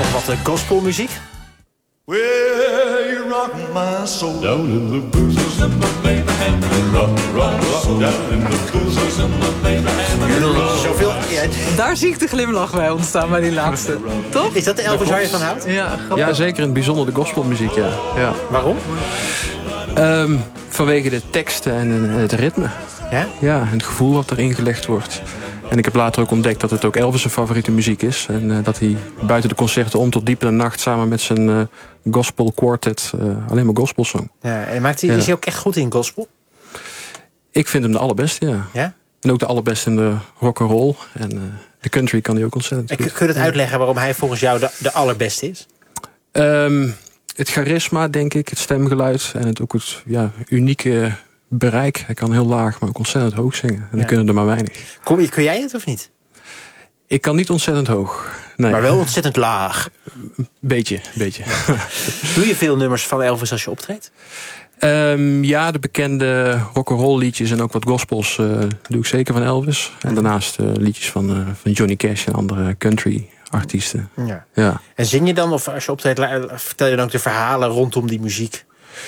nog wat gospelmuziek. Well, you rock my soul down in the boozers and the baby hand rock, rock, rock down in the boozers and the baby hand Zoveel. Daar zie ik de glimlach bij ontstaan bij die laatste. Toch? Is dat de Elvis waar je van houdt? Ja, grappig. Ja, zeker in het bijzonder de gospelmuziek, ja. Waarom? Vanwege de teksten en het ritme. Ja? Ja, en het gevoel wat erin gelegd wordt. En ik heb later ook ontdekt dat het ook Elvis' zijn favoriete muziek is. En dat hij buiten de concerten om tot diep in de nacht samen met zijn gospel quartet alleen maar gospel zong. Ja, en is hij ook echt goed in gospel? Ik vind hem de allerbeste, ja. Ja? En ook de allerbeste in de rock'n'roll. En de country kan hij ook ontzettend goed. Kun je het uitleggen waarom hij volgens jou de allerbeste is? Het charisma, denk ik, het stemgeluid en het unieke bereik. Hij kan heel laag, maar ook ontzettend hoog zingen. En dan kunnen er maar weinig. Kun jij het of niet? Ik kan niet ontzettend hoog. Nee. Maar wel ontzettend laag. Beetje. Doe je veel nummers van Elvis als je optreedt? Ja, de bekende rock'n'roll liedjes en ook wat gospels doe ik zeker van Elvis. En daarnaast liedjes van Johnny Cash en andere country artiesten. Ja. En zing je dan, of als je optreedt, vertel je dan ook de verhalen rondom die muziek?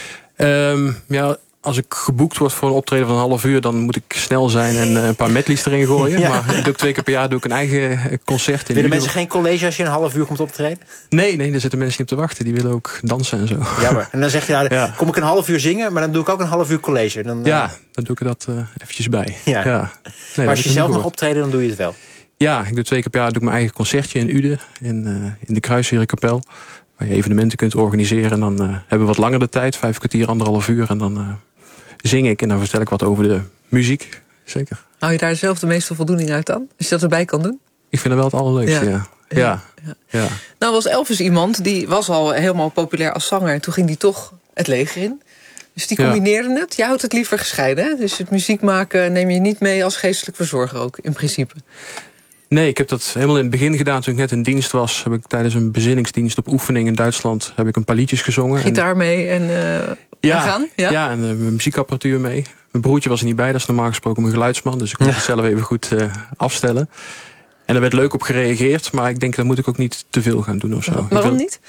Als ik geboekt word voor een optreden van een half uur, dan moet ik snel zijn en een paar medleys erin gooien. Ja. Maar ik doe 2 keer per jaar een eigen concert. Willen mensen geen college als je een half uur komt optreden? Nee, daar zitten mensen niet op te wachten. Die willen ook dansen en zo. Jammer. En dan zeg je, kom ik een half uur zingen, maar dan doe ik ook een half uur college. Dan doe ik er dat eventjes bij. Ja. Nee, maar als je zelf mag optreden, dan doe je het wel? Ja, ik doe 2 keer per jaar mijn eigen concertje in Uden, in de Kruisherenkapel. Waar je evenementen kunt organiseren. En dan hebben we wat langer de tijd, 5 kwartier, 1,5 uur. En dan zing ik en dan vertel ik wat over de muziek. Zeker. Hou je daar zelf de meeste voldoening uit dan? Als je dat erbij kan doen? Ik vind dat wel het allerleukste, ja. Nou was Elvis iemand, die was al helemaal populair als zanger. En toen ging hij toch het leger in. Dus die combineerde het. Je houdt het liever gescheiden, hè? Dus het muziek maken neem je niet mee als geestelijk verzorger ook, in principe. Nee, ik heb dat helemaal in het begin gedaan. Toen ik net in dienst was, heb ik tijdens een bezinningsdienst op oefening in Duitsland heb ik een paar liedjes gezongen. Gitaar mee en gaan? Ja, en mijn muziekapparatuur mee. Mijn broertje was er niet bij, dat is normaal gesproken mijn geluidsman. Dus ik kon het zelf even goed afstellen. En er werd leuk op gereageerd, maar ik denk dat moet ik ook niet te veel gaan doen of zo. Waarom niet?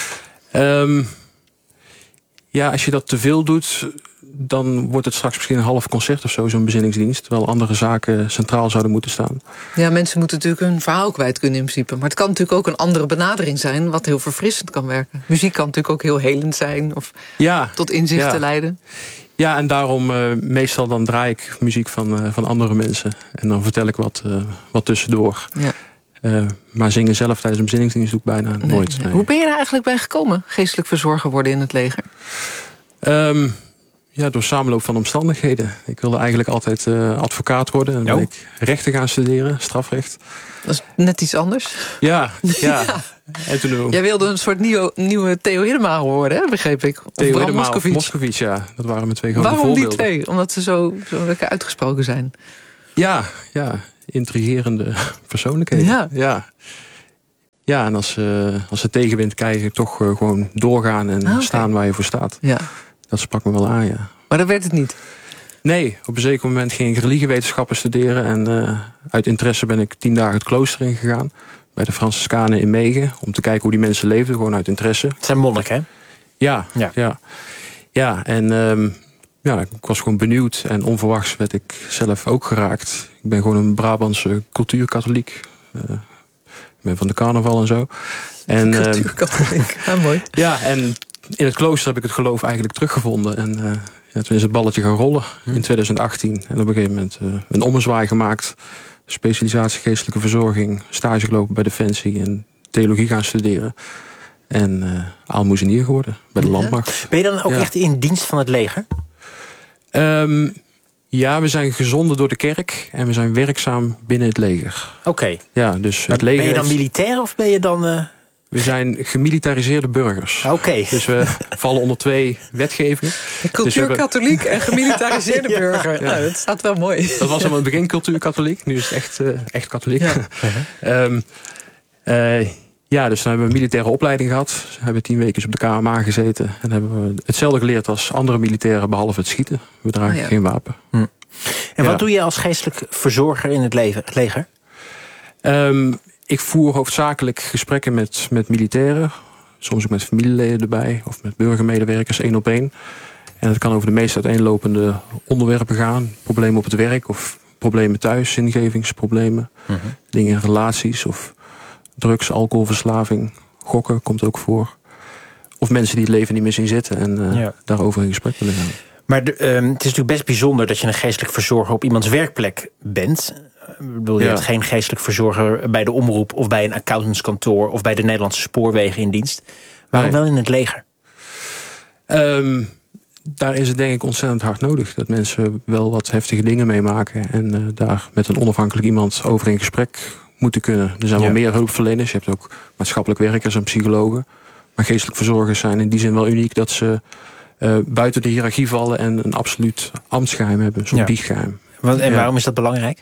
Als je dat te veel doet, dan wordt het straks misschien een half concert of zo, zo'n bezinningsdienst. Terwijl andere zaken centraal zouden moeten staan. Ja, mensen moeten natuurlijk hun verhaal kwijt kunnen in principe. Maar het kan natuurlijk ook een andere benadering zijn, wat heel verfrissend kan werken. Muziek kan natuurlijk ook heel helend zijn of tot inzichten leiden. Ja, en daarom meestal dan draai ik muziek van andere mensen. En dan vertel ik wat tussendoor. Ja. Maar zingen zelf tijdens een bezinningsdienst doe ik bijna nooit. Nee. Hoe ben je daar eigenlijk bij gekomen, geestelijk verzorger worden in het leger? Door samenloop van omstandigheden. Ik wilde eigenlijk altijd advocaat worden. En ben ik rechten gaan studeren, strafrecht. Dat is net iets anders. Ja. En toen jij wilde een soort nieuwe Theo Hiddema worden, hè, begreep ik. Of Theo Bram Hiddema of Moscovici, ja. Dat waren mijn 2 grote voorbeelden. Waarom die 2? Omdat ze zo lekker uitgesproken zijn. Ja. Intrigerende persoonlijkheden. Ja, en als ze tegenwind krijgen, toch gewoon doorgaan en staan waar je voor staat. Ja. Dat sprak me wel aan, ja. Maar dat werd het niet? Nee, op een zeker moment ging ik religiewetenschappen studeren. En uit interesse ben ik 10 dagen het klooster ingegaan. Bij de Franciscanen in Megen. Om te kijken hoe die mensen leefden, gewoon uit interesse. Het zijn monniken, hè? Ja, en ik was gewoon benieuwd. En onverwachts werd ik zelf ook geraakt. Ik ben gewoon een Brabantse cultuurkatholiek. Ik ben van de carnaval en zo. Cultuurkatholiek, mooi. Ja, en in het klooster heb ik het geloof eigenlijk teruggevonden. En toen is het balletje gaan rollen in 2018. En op een gegeven moment een ommezwaai gemaakt. Specialisatie geestelijke verzorging. Stage gelopen bij Defensie. En theologie gaan studeren. En aalmoezenier geworden bij de landmacht. Ben je dan ook echt in dienst van het leger? Ja, we zijn gezonden door de kerk. En we zijn werkzaam binnen het leger. Oké. Ja, dus het leger ben je dan militair of ben je dan... We zijn gemilitariseerde burgers. Oké. Dus we vallen onder 2 wetgevingen. Cultuurkatholiek en gemilitariseerde burger. Ja. Dat staat wel mooi. Dat was aan het begin cultuurkatholiek. Nu is het echt katholiek. Ja. Dus dan hebben we een militaire opleiding gehad. We hebben 10 weken op de KMA gezeten. En hebben we hetzelfde geleerd als andere militairen, behalve het schieten. We dragen geen wapen. En wat doe je als geestelijk verzorger in het leger? Ik voer hoofdzakelijk gesprekken met militairen. Soms ook met familieleden erbij. Of met burgermedewerkers 1 op 1. En het kan over de meest uiteenlopende onderwerpen gaan. Problemen op het werk of problemen thuis. Zingevingsproblemen. Dingen in relaties of drugs, alcoholverslaving. Gokken komt ook voor. Of mensen die het leven niet meer zien zitten. En daarover in gesprek willen gaan. Maar het is natuurlijk best bijzonder dat je een geestelijk verzorger op iemands werkplek bent. Ik bedoel, je hebt geen geestelijk verzorger bij de omroep of bij een accountantskantoor of bij de Nederlandse spoorwegen in dienst. Waarom wel in het leger? Daar is het denk ik ontzettend hard nodig. Dat mensen wel wat heftige dingen meemaken. En daar met een onafhankelijk iemand over in gesprek moeten kunnen. Er zijn wel meer hulpverleners. Je hebt ook maatschappelijk werkers en psychologen. Maar geestelijk verzorgers zijn in die zin wel uniek dat ze buiten de hiërarchie vallen en een absoluut ambtsgeheim hebben. Zo'n biechtgeheim. En waarom is dat belangrijk?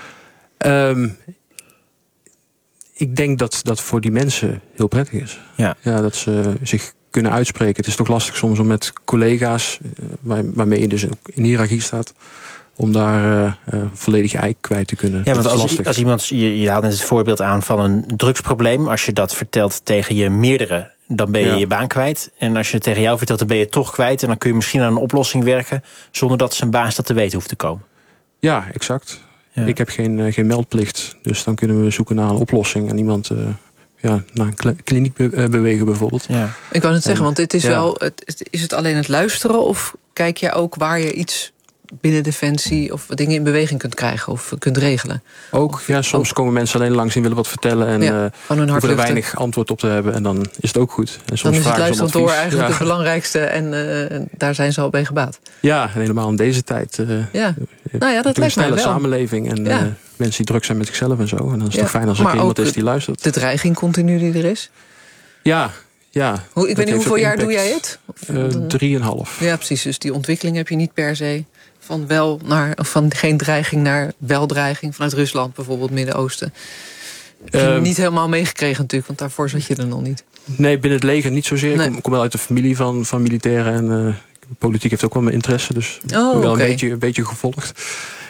Ik denk dat dat voor die mensen heel prettig is. Ja, dat ze zich kunnen uitspreken. Het is toch lastig soms om met collega's, waarmee je dus ook in hiërarchie staat, om daar volledig je ei kwijt te kunnen. Ja, want als iemand, je haalt net het voorbeeld aan van een drugsprobleem. Als je dat vertelt tegen je meerdere, dan ben je je baan kwijt. En als je het tegen jou vertelt, dan ben je het toch kwijt. En dan kun je misschien aan een oplossing werken zonder dat zijn baas dat te weten hoeft te komen. Ja, exact. Ja. Ik heb geen meldplicht. Dus dan kunnen we zoeken naar een oplossing. En iemand naar een kliniek bewegen bijvoorbeeld. Ja. Ik wou net zeggen, want het is wel. Is het alleen het luisteren? Of kijk je ook waar je iets binnen Defensie of dingen in beweging kunt krijgen of kunt regelen? Ook, soms komen mensen alleen langs en willen wat vertellen. En hoeven er weinig antwoord op te hebben. En dan is het ook goed. En soms dan is het luisteren door eigenlijk het belangrijkste. En daar zijn ze al bij gebaat. Ja, en helemaal in deze tijd. Dat lijkt mij wel. Een samenleving en mensen die druk zijn met zichzelf en zo. En dan is het toch fijn als er iemand is die luistert. De dreiging continu die er is? Ja. Ik weet niet, hoeveel jaar doe jij het? 3,5. Ja, precies. Dus die ontwikkeling heb je niet per se van geen dreiging naar wel dreiging vanuit Rusland, bijvoorbeeld Midden-Oosten. Heb je niet helemaal meegekregen natuurlijk, want daarvoor zat je er nog niet. Nee, binnen het leger niet zozeer. Nee. Ik kom wel uit de familie van militairen en politiek heeft ook wel mijn interesse, dus wel een beetje gevolgd.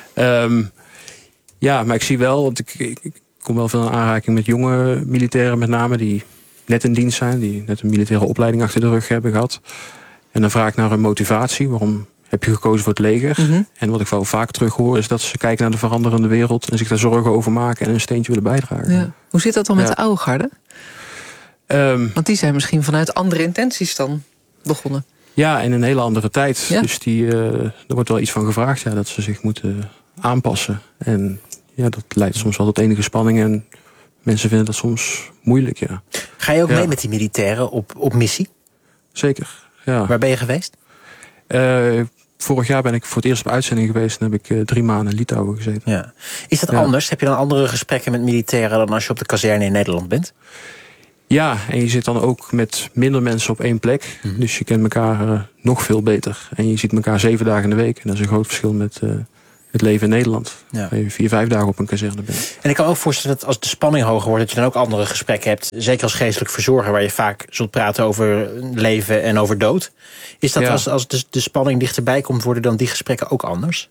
Maar ik zie wel, want ik kom wel veel in aanraking met jonge militairen met name, die net in dienst zijn, die net een militaire opleiding achter de rug hebben gehad. En dan vraag ik naar hun motivatie, waarom heb je gekozen voor het leger? En wat ik wel vaak terug hoor is dat ze kijken naar de veranderende wereld en zich daar zorgen over maken en een steentje willen bijdragen. Ja. Hoe zit dat dan met de oude garde? Want die zijn misschien vanuit andere intenties dan begonnen. Ja, in een hele andere tijd. Ja. Dus er wordt wel iets van gevraagd, dat ze zich moeten aanpassen. En dat leidt soms wel tot enige spanning en mensen vinden dat soms moeilijk. Ja. Ga je ook mee met die militairen op missie? Zeker, ja. Waar ben je geweest? Vorig jaar ben ik voor het eerst op uitzending geweest en heb ik 3 maanden in Litouwen gezeten. Ja. Is dat anders? Heb je dan andere gesprekken met militairen dan als je op de kazerne in Nederland bent? Ja, en je zit dan ook met minder mensen op één plek. Dus je kent elkaar nog veel beter. En je ziet elkaar 7 dagen in de week. En dat is een groot verschil met het leven in Nederland. Ja. Waar je 4-5 dagen op een kazerne bent. En ik kan ook voorstellen dat als de spanning hoger wordt, dat je dan ook andere gesprekken hebt. Zeker als geestelijk verzorger, waar je vaak zult praten over leven en over dood. Is dat als de spanning dichterbij komt, worden dan die gesprekken ook anders?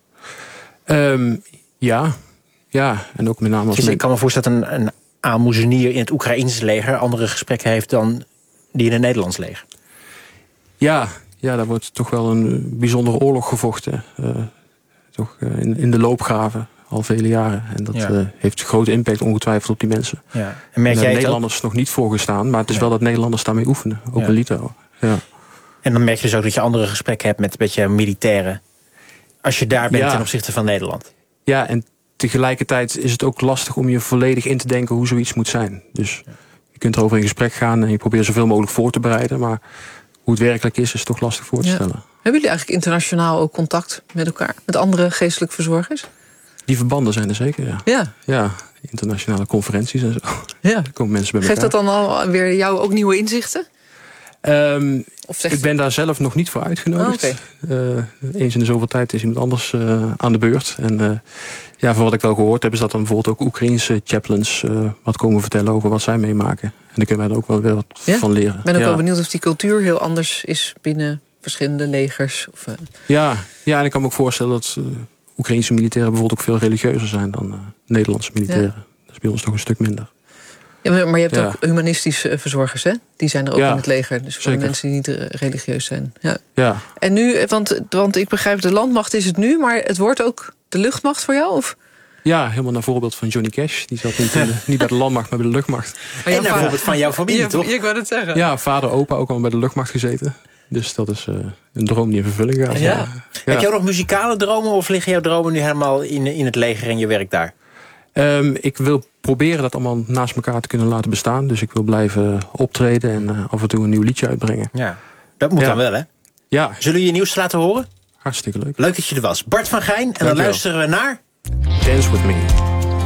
Ja, en ook met name als... Ik kan me voorstellen dat een aalmoezenier in het Oekraïense leger andere gesprekken heeft dan die in het Nederlands leger. Ja, daar wordt toch wel een bijzondere oorlog gevochten. In de loopgraven al vele jaren. En dat heeft grote impact ongetwijfeld op die mensen. Ja. En merk jij Nederlanders nog niet voorgestaan, maar het is wel dat Nederlanders daarmee oefenen. Ook in Litouwen. Ja. En dan merk je dus ook dat je andere gesprekken hebt met je militairen als je daar bent ten opzichte van Nederland. Ja, en tegelijkertijd is het ook lastig om je volledig in te denken hoe zoiets moet zijn. Dus je kunt erover in gesprek gaan en je probeert zoveel mogelijk voor te bereiden. Maar hoe het werkelijk is toch lastig voor te stellen. Hebben jullie eigenlijk internationaal ook contact met elkaar? Met andere geestelijk verzorgers? Die verbanden zijn er zeker, ja. Internationale conferenties en zo. Ja. Daar komen mensen bij elkaar. Geeft dat dan alweer jou ook nieuwe inzichten? Ik ben daar zelf nog niet voor uitgenodigd. Eens in de zoveel tijd is iemand anders aan de beurt. En voor wat ik wel gehoord heb, is dat dan bijvoorbeeld ook Oekraïense chaplains wat komen vertellen over wat zij meemaken. En daar kunnen wij er ook wel weer wat van leren. Ik ben ook wel benieuwd of die cultuur heel anders is binnen verschillende legers. Ja, en ik kan me ook voorstellen dat Oekraïense militairen bijvoorbeeld ook veel religieuzer zijn dan Nederlandse militairen. Dat is bij ons nog een stuk minder. Ja, maar je hebt ook humanistische verzorgers, hè? Die zijn er ook in het leger. Dus voor de mensen die niet religieus zijn. Ja. En nu, want ik begrijp, de landmacht is het nu... maar het wordt ook de luchtmacht voor jou? Of? Ja, helemaal naar voorbeeld van Johnny Cash. Die zat niet bij de landmacht, maar bij de luchtmacht. En naar voorbeeld van jouw familie, toch? Ik wou het zeggen. Ja, vader, opa ook al bij de luchtmacht gezeten. Dus dat is een droom die in vervulling gaat. Ja. Heb je ook nog muzikale dromen? Of liggen jouw dromen nu helemaal in het leger en je werk daar? Ik wil proberen dat allemaal naast elkaar te kunnen laten bestaan. Dus ik wil blijven optreden en af en toe een nieuw liedje uitbrengen. Ja, dat moet dan wel, hè? Ja. Zullen we je nieuws laten horen? Hartstikke leuk. Leuk dat je er was. Bart van Gijn. En dan luisteren we naar... Dance With Me.